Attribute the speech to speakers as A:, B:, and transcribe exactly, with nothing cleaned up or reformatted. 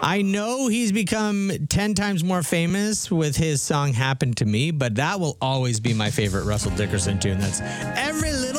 A: I know he's become ten times more famous with his song Happened to Me, but that will always be my favorite Russell Dickerson tune. That's every